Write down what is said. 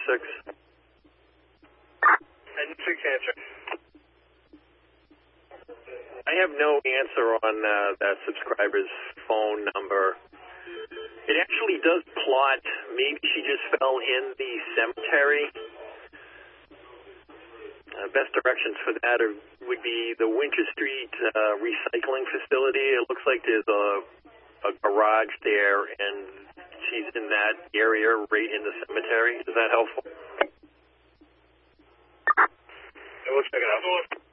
And 6 answer. I have no answer on that subscriber's phone number. It actually does plot. Maybe she just fell in the cemetery. Best directions for that would be the Winter Street recycling facility. It looks like there's a garage there, and she's in that area right in the cemetery. Is that helpful? It looks like enough.